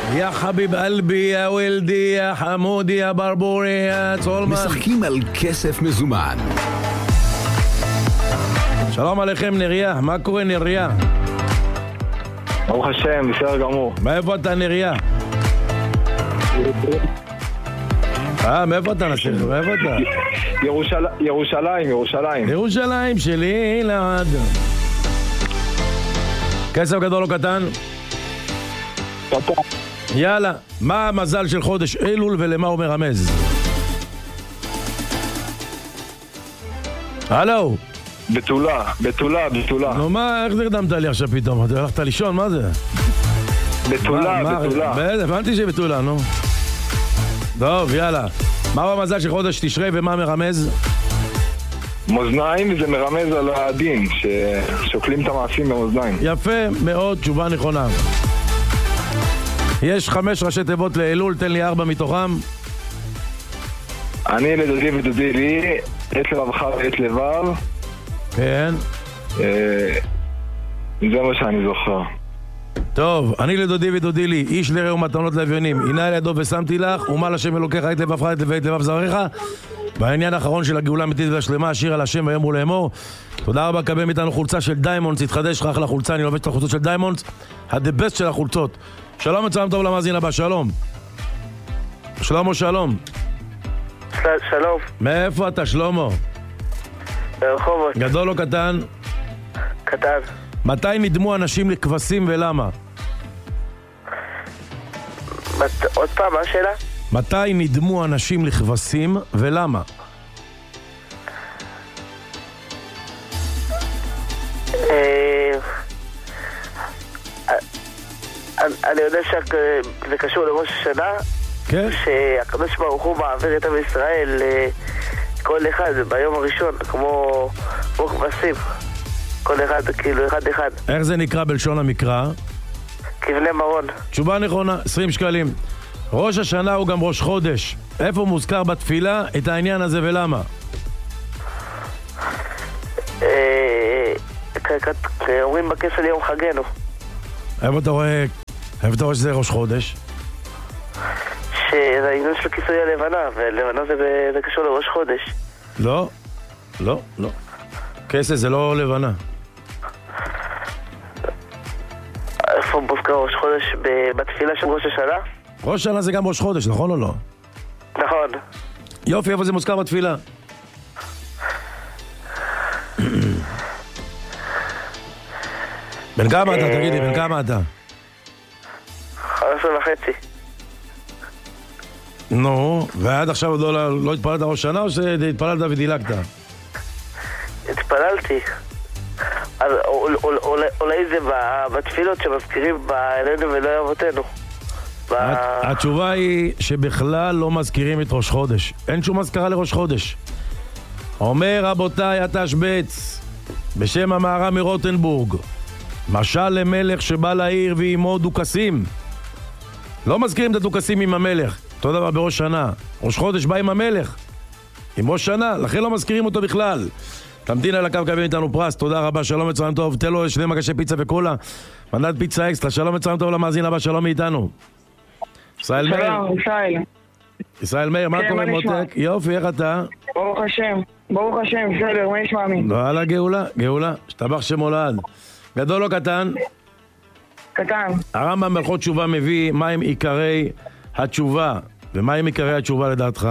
יא חביב אלבי, יא וילדי, יא חמודי, יא ברבורי, יא צולמן. משחקים על כסף מזומן. שלום עליכם נריה, מה קורה נריה? ברוך השם, בסדר גמור. מאיפה אתה נריה? מאיפה אתה נשאר? מאיפה אתה? ירושלים. ירושלים שלי לעד. כסף גדול או קטן? קטן. יאללה, מה המזל של חודש אלול ולמה הוא מרמז? הלו? בתולה. נו מה, איך נרדמת לי עכשיו פתאום? אתה הלכת לישון, מה זה? בתולה. הבנתי שבתולה, נו. טוב, יאללה. מה המזל של חודש תשרי ומה מרמז? מאזניים, זה מרמז על הדין, ששוקלים את המעשים במאזניים. יפה מאוד, תשובה נכונה. יש 5 ראשי תיבות לאלול, תן לי 4 מתוכם. אני לדודי ודודי לי, עת לבבך ועת לבב. כן. זה מה שאני זוכר. טוב, אני לדודי ודודי לי, איש לרעהו מתנות לאביונים, הנה על ידו ושמתי לך, ומה לשם אלוקיך את לבבך ואת לבב זרעך. והעניין האחרון של הגאולה האמיתית והשלמה, השיר על השם ויאמרו לאמור. תודה רבה, קבל מאיתנו חולצה של דיימונדס, התחדש לך אחלה חולצה, אני לובש את החולצות של דיימונדס, ה-the best של החולצות. שלום וצלם טוב למאזין הבא, שלום. שלמה, שלום. שלום. מאיפה אתה, שלמה? ברחובות. גדול או קטן? קטן. מתי נדמו אנשים לכבשים ולמה? עוד פעם, מה השאלה? מתי נדמו אנשים לכבשים ולמה? אני יודע שזה קשור לראש השנה. כן? שהקדוש ברוך הוא מעביר את עם ישראל כל אחד ביום הראשון כמו כבשים, כל אחד כאילו אחד. איך זה נקרא בלשון המקרא? כבני מרון. תשובה נכונה, 20 שקלים. ראש השנה הוא גם ראש חודש. איפה מוזכר בתפילה את העניין הזה ולמה? אומרים בכסל יום חגנו. איפה אתה רואה שזה ראש חודש? שזה העניין של כיסוי הלבנה, ולבנה זה קשור לראש חודש. לא. כסף זה לא לבנה. איפה מוזכר ראש חודש? בתפילה של ראש השנה? ראש השנה זה גם ראש חודש, נכון או לא? נכון. יופי, איפה זה מוזכר בתפילה? בן כמה אתה? תגיד לי, בן כמה אתה? 15.5. נו, ועד עכשיו עוד לא התפללת ראש שנה או שהתפללת ודילגת? התפללתי. אז אולי זה בתפילות שמזכירים בעלינו ולא אבותינו. התשובה היא שבכלל לא מזכירים את ראש חודש. אין שום מזכרה לראש חודש. אומר רבותיי התשבץ בשם המהר"ם מרוטנבורג, משל למלך שבא לעיר ועמו דוכסים. לא מזכירים את הדוכסים עם המלך. אותו דבר בראש שנה. ראש חודש בא עם המלך, עם ראש שנה, לכן לא מזכירים אותו בכלל. תמתין על הקו, קבל איתנו פרס, תודה רבה, שלום וצלם טוב. תן לו 2 מגשי פיצה וקולה, מנת פיצה אקסטרה. שלום וצלם טוב למאזין הבא, שלום מאיתנו. ישראל מאיר. שלום, ישראל מאיר, מה קורה מותק? יופי, איך אתה? ברוך השם, בסדר, מה יש מאמין? וואלה, גאולה, שתבח שמולד. גדול או קטן? קטן. הרמב"ם בהלכות תשובה מביא מהם עיקרי התשובה, ומהם עיקרי התשובה לדעתך?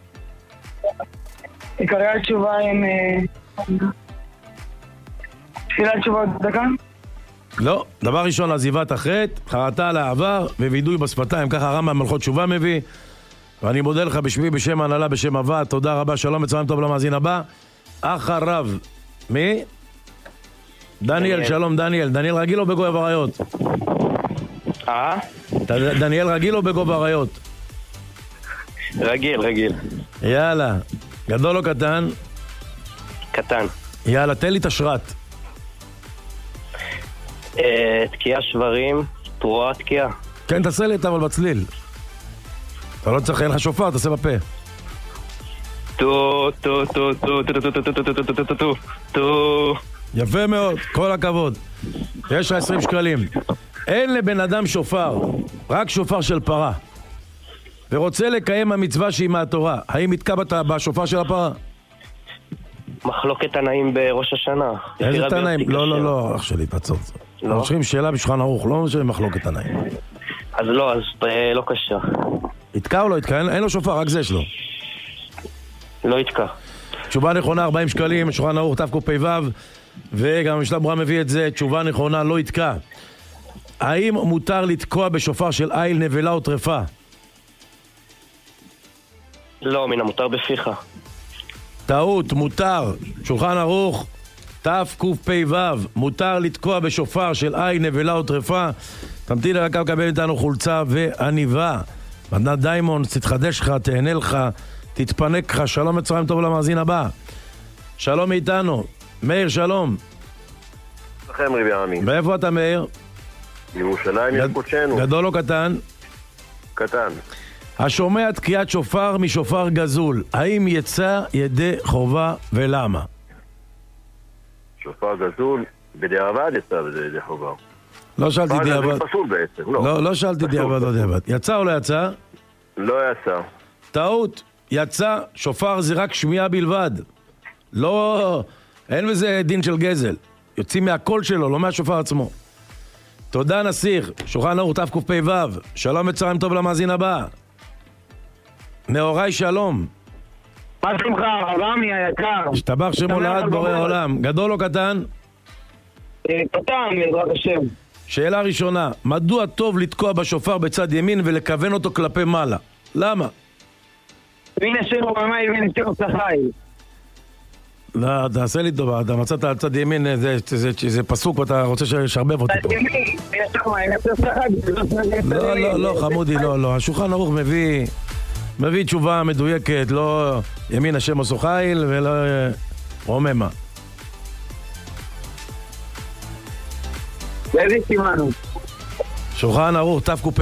עיקרי התשובה הם תפילת תשובות דקה? לא, דבר ראשון עזיבת החטא, חרטה על העבר ווידוי בשפתיים, ככה הרמב"ם בהלכות תשובה מביא. ואני מודה לך בשמי, בשם ההנהלה, בשם הוועד, תודה רבה, שלום וצלם טוב למאזין הבא. אחריו, מי? דניאל, שלום דניאל. דניאל רגיל או בגובה אריות? דניאל רגיל או בגובה אריות? רגיל. יאללה, גדול או קטן? קטן. יאללה, תן לי את השרת. תקיעה שברים, תרועה תקיעה. כן, תעשה לי את אבל בצליל. אתה לא צריך, אין לך שופר, תעשה בפה. טו. יפה מאוד, כל הכבוד. יש לך 20 שקלים. אין לבן אדם שופר, רק שופר של פרה, ורוצה לקיים המצווה שהיא מהתורה, האם יתקע בשופר של הפרה? מחלוקת תנאים בראש השנה. איזה תנאים? לא, אח שלי, תעצור. אנחנו שואלים שאלה בשולחן ערוך, לא שואלים מחלוקת תנאים. אז לא, לא קשה. יתקע או לא יתקע? אין לו שופר, רק זה יש לו. לא יתקע. תשובה נכונה, 40 שקלים, שולחן ערוך תקפ"ו, וגם המשנה ברורה מביא את זה, תשובה נכונה, לא יתקע. האם מותר לתקוע בשופר של איל, נבלה או טרפה? לא, מן המותר בפיך. טעות, מותר. שולחן ערוך תקפ"ו, מותר לתקוע בשופר של איל, נבלה או טרפה. תמתין רק לקבל איתנו חולצה ועניבה. מתנת דיימונד, תתחדש לך, תהנה לך, תתפנק לך. שלום וצהריים טוב למאזין הבא. שלום איתנו. מאיר, שלום. לכם רבי עמי. מאיפה אתה מאיר? ירושלים יקודשנו. גדול או קטן? קטן. השומע תקיעת שופר משופר גזול, האם יצא ידי חובה ולמה? שופר גזול, בדיעבד יצא ידי חובה. לא שאלתי דיעבד. זה פסול בעצם, לא שאלתי דיעבד או דיעבד. יצא או לא יצא? לא יצא. טעות, יצא. שופר זה רק שמיעה בלבד. לא, אין בזה דין של גזל. יוצאים מהקול שלו, לא מהשופר עצמו. תודה נסיך, שולחן ערוך תקפ"ו. שלום וצהריים טוב למאזין הבא. נאורי שלום. מה שלומך, רמי היקר? השתבח שמו לעד בורא עולם. גדול או קטן? קטן, בעזרת השם. שאלה ראשונה, מדוע טוב לתקוע בשופר בצד ימין ולכוון אותו כלפי מעלה? למה? והנה שרו במים והנה שרו צחי. לא, תעשה לי טובה, אתה מצאת על צד ימין, זה פסוק ואתה רוצה ששרבב אותי פה. לא, חמודי, לא. השולחן ערוך מביא תשובה מדויקת, לא ימין השם עשו חיל ולא רוממה. באיזה סימנו? שולחן ערוך תקפ"ה.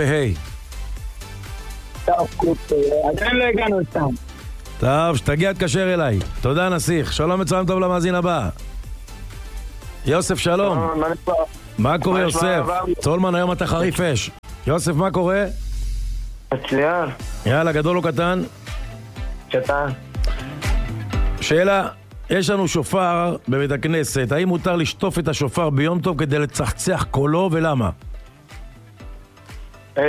עדיין לא הגענו אצלם. טוב, שתגיע תקשר אליי. תודה נסיך, שלום וצהריים טוב למאזין הבא. יוסף שלום. מה קורה יוסף? צולמן היום אתה חריף אש. יוסף מה קורה? מצוין. יאללה, גדול או קטן? קטן. שאלה, יש לנו שופר בבית הכנסת, האם מותר לשטוף את השופר ביום טוב כדי לצחצח קולו ולמה? אתה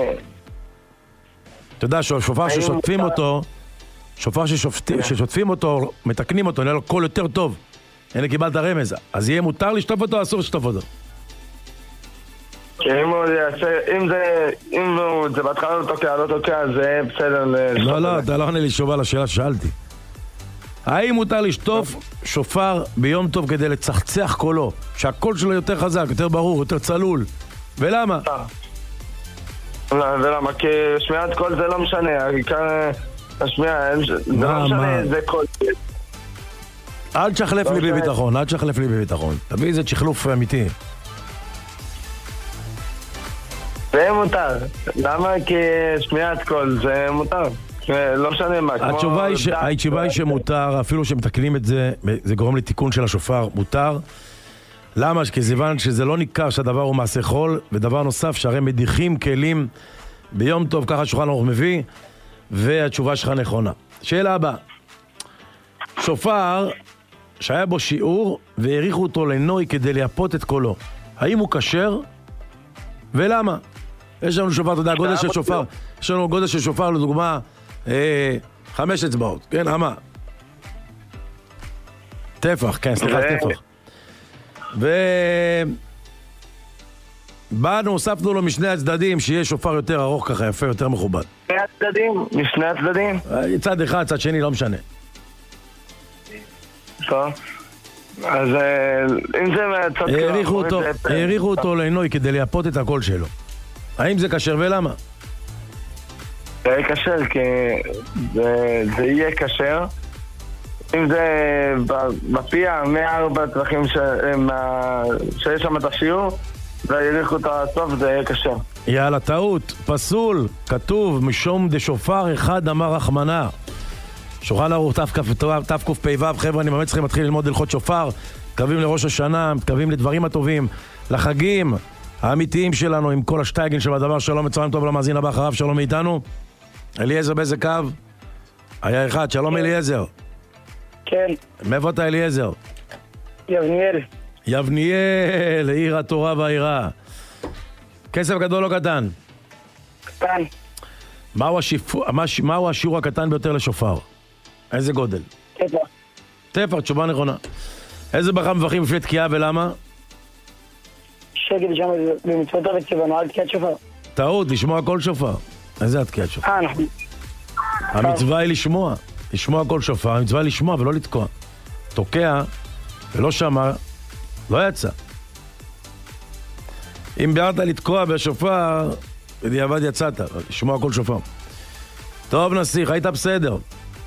יודע ששופר ששוטפים אותו, שופר ששוטפים אותו, מתקנים אותו, נראה לו קול יותר טוב. הנה קיבלת רמז, אז יהיה מותר לשטוף אותו או אסור לשטוף אותו? אם זה בהתחלה לא תוקע, לא תוקע, זה בסדר. לא, אתה לא עונה לי תשובה לשאלה ששאלתי. האם מותר לשטוף שופר ביום טוב כדי לצחצח קולו, שהקול שלו יותר חזק, יותר ברור, יותר צלול? ולמה? ולמה? כי שמיעת קול זה לא משנה, השמיעה, זה לא משנה, זה קול. אל תשחלף לי בביטחון, תביא איזה שחלוף אמיתי. זה מותר. למה? כי שמיעת קול זה מותר. לא משנה מה. התשובה היא שמותר, אפילו שמתקנים את זה, זה גורם לתיקון של השופר, מותר. למה? כי זיוון שזה לא ניכר שהדבר הוא מעשה חול, ודבר נוסף שהרי מדיחים כלים ביום טוב, ככה שולחן ערוך מביא, והתשובה שלך נכונה. שאלה הבאה, שופר שהיה בו שיעור והעריכו אותו לנוי כדי לייפות את קולו, האם הוא כשר ולמה? יש לנו שופר, אתה יודע, גודל של שופר, יש לנו גודל של שופר לדוגמה 5 אצבעות, כן, אמה טפח, כן, סליחה, טפח. באנו, הוספנו לו משני הצדדים שיהיה שופר יותר ארוך ככה, יפה, יותר מכובד. משני הצדדים? צד אחד, צד שני, לא משנה. טוב. אז אם זה מהצד העריכו אותו לעינוי כדי לייפות את הקול שלו. האם זה כשר ולמה? זה יהיה כשר, כי זה יהיה כשר. אם זה בפיה, 104 טווחים שיש שם את השיעור, והעריכו אותו הסוף, זה יהיה כשר. יאללה, טעות, פסול, כתוב, משום דשופר אחד אמר רחמנה. שולחן ערוך תקפ"ו, חבר'ה, אני באמת צריכים להתחיל ללמוד הלכות שופר, מתקרבים לראש השנה, מתקרבים לדברים הטובים, לחגים, האמיתיים שלנו עם כל השטייגן של הדבר. שלום וצהריים טוב למאזין הבא אחריו, שלום מאיתנו. אליעזר באיזה קו? היה אחד, שלום אליעזר. כן, מאיפה אתה אליעזר? יבניאל. יבניאל, עיר התורה והעירה. כסף גדול או קטן? קטן. מהו השיעור הקטן ביותר לשופר? איזה גודל? טפח. טפח, תשובה נכונה. איזה ברכה מברכים לפני תקיעה ולמה? שקט שם במצוות הרציבה, על תקיעת שופר. טעות, לשמוע כל שופר. איזה התקיעת שופר? נכון. המצווה היא לשמוע כל שופר, המצווה היא לשמוע ולא לתקוע. תוקע ולא שמע, לא יצא. אם ביארת לתקוע בשופר, בדיעבד יצאת, לשמוע כל שופר. טוב נסיך, היית בסדר.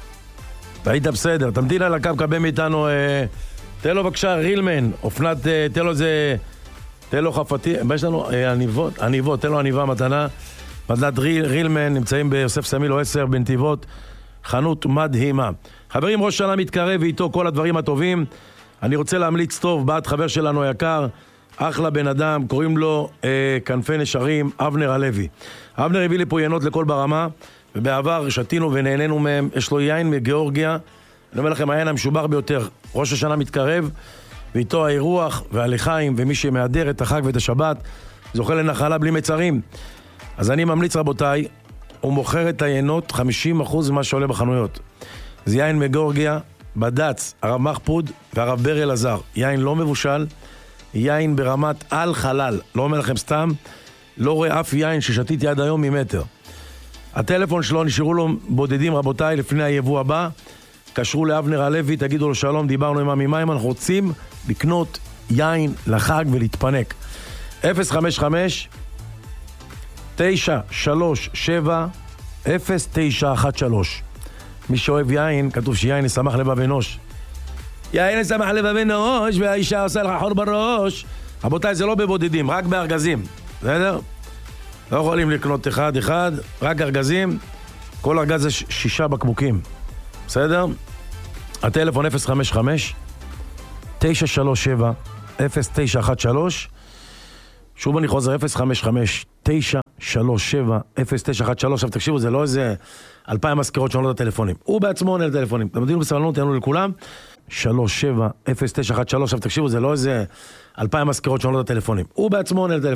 תמתין על הקו, קבל מאיתנו, תן לו בבקשה רילמן, אופנת, תן לו חפתי, יש לנו עניבות, תן לו עניבה מתנה. מתנת רילמן, נמצאים ביוסף סמילו 10 בנתיבות, חנות מדהימה. חברים, ראש שנה מתקרב ואיתו כל הדברים הטובים. אני רוצה להמליץ טוב, בעד חבר שלנו היקר, אחלה בן אדם, קוראים לו כנפי נשרים, אבנר הלוי. אבנר הביא לי פה ינות לכל ברמה, ובעבר שתינו ונהנינו מהם. יש לו יין מגיאורגיה, אני אומר לכם, היין המשובח ביותר. ראש השנה מתקרב, ואיתו האירוח והלחיים, ומי שמהדר את החג ואת השבת, זוכה לנחלה בלי מצרים. אז אני ממליץ רבותיי, הוא מוכר את היינות 50% ממה שעולה בחנויות. זה יין מגיאורגיה, בד"ץ, הרב מחפוד והרב בר אלעזר. יין לא מבושל, יין ברמת על חלל. לא אומר לכם סתם, לא רואה אף יין ששתיתי עד היום ממטר. הטלפון שלו, נשארו לו בודדים רבותיי לפני היבוא הבא. קשרו לאבנר הלוי, תגידו לו שלום, דיברנו עם ממים, אנחנו רוצים לקנות יין לחג ולהתפנק. 055 937 0913. מי שאוהב יין, כתוב שיין ישמח לבב אנוש. יין ישמח לבב אנוש, והאישה עושה לך חור בראש. רבותיי, זה לא בבודדים, רק בארגזים. בסדר? לא יכולים לקנות אחד, רק ארגזים. כל ארגז זה 6 בקבוקים. בסדר? הטלפון 055 937 0913. שוב אני חוזר, 055 937 0913. עכשיו תקשיבו, זה לא איזה 2,000 מזכירות שעונות לטלפונים. הוא בעצמו עונה לטלפונים. אתם יודעים בסבלנות, תענו לכולם. 37 0913. עכשיו תקשיבו, זה לא איזה 2,000 מזכירות שעונות לטלפונים. הוא בעצמו עונה לטלפונים.